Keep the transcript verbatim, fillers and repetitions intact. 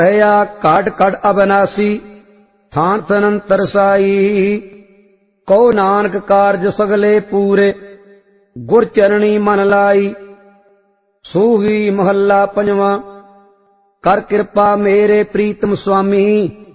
भया काट काट अबनासी थान तनंतर साई। कहो नानक कारज सगले पूरे गुर चरणी मन लाई। सूही महला पंजवा कर कृपा मेरे प्रीतम स्वामी